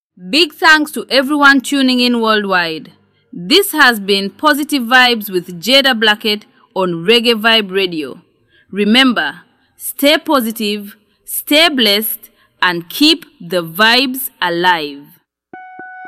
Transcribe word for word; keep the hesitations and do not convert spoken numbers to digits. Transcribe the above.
Big thanks to everyone tuning in worldwide. This has been Positive Vibes with Jada Blackett on Reggae Vibe Radio. Remember, stay positive, stay blessed, and keep the vibes alive.